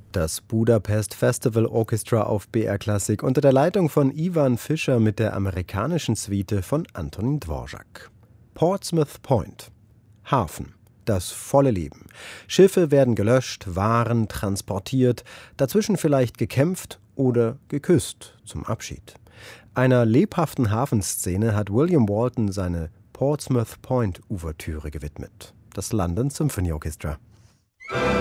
Das Budapest Festival Orchestra auf BR Klassik unter der Leitung von Ivan Fischer mit der amerikanischen Suite von Antonin Dvorak. Portsmouth Point. Hafen. Das volle Leben. Schiffe werden gelöscht, Waren transportiert, dazwischen vielleicht gekämpft oder geküsst zum Abschied. Einer lebhaften Hafenszene hat William Walton seine Portsmouth Point Ouvertüre gewidmet. Das London Symphony Orchestra.